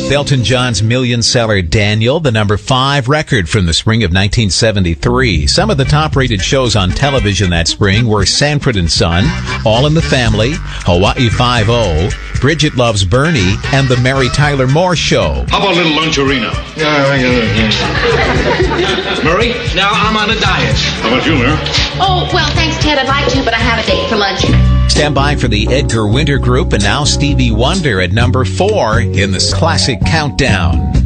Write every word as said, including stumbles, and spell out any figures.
Elton John's million seller Daniel, the number five record from the spring of nineteen seventy-three. Some of the top rated shows on television that spring were Sanford and Son, All in the Family, Hawaii Five-O, Bridget Loves Bernie, and The Mary Tyler Moore Show. How about a little Luncherino? Murray? Now I'm on a diet. How about you, Mary? Oh, well, thanks, Ted. I'd like to, but I have a date for lunch. Stand by for the Edgar Winter Group, and now Stevie Wonder at number four in this classic countdown.